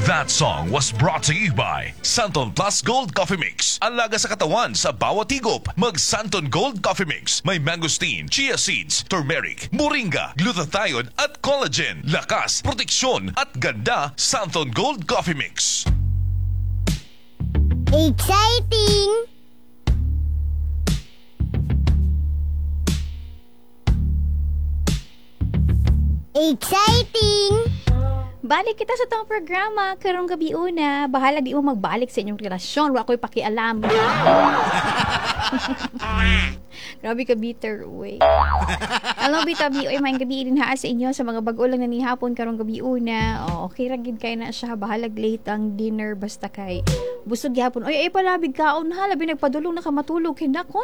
That song was brought to you by Santon Plus Gold Coffee Mix. Alaga sa katawan sa bawat higop. Mag Santon Gold Coffee Mix. May mangosteen, chia seeds, turmeric, moringa, glutathione at collagen. Lakas, proteksyon at ganda. Santon Gold Coffee Mix. Exciting! Exciting! Balik kita sa tong programa karong gabi una. Bahala di mo magbalik sa inyong relasyon. Wa ko'y pakialam. Grabe ka bitter, uy. Alam bitabi, uy, maing gabi din ha sa inyo sa mga bago lang na ni hapon karong gabi una. Okay ragid kay na siya. Bahalag late ang dinner basta kay busog gihapon. Uy, ay palabig kaon ha. Labi nagpadulong na ka matulog. Nako.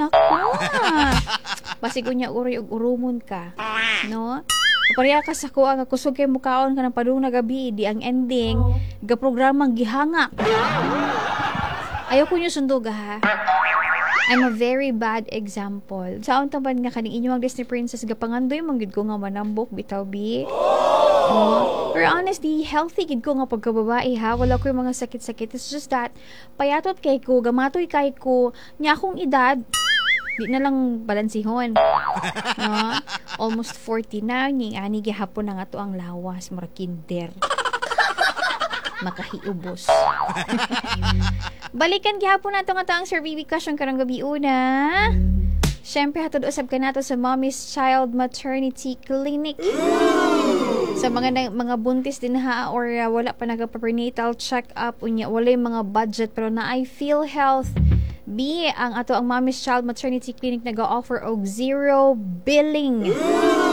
Basig unya uri og urumon ka. No? Pareha ka sa kuha nga kusog kay mukaon ka ng padung na gabi, di ang ending programang gihanga. Ayoko nyo sundog ha. I'm a very bad example. Sa taban nga kaning inyong Disney princess gapangandoy manggid ko nga manambok bitaw bi. Pero honestly, healthy gid ko nga pagkababae ha. Wala ko yung mga sakit-sakit. It's just that payatot kay ko, gamatoy kay ko, nya akong edad. Di na lang balansihon. No? Almost 40 na. Ani gihapon na nga to ang lawas. Mura kinder. Makahiubos. Balikan gihapon na to nga to ang Sir BB question karang gabi una. Siyempre, hatod usab ka nato sa Mommy's Child Maternity Clinic. Sa mga buntis din ha or wala pa nagpa-prenatal check-up. Wala yung mga budget pero na I feel health. B, ang Mommy's Child Maternity Clinic nag-offer og zero billing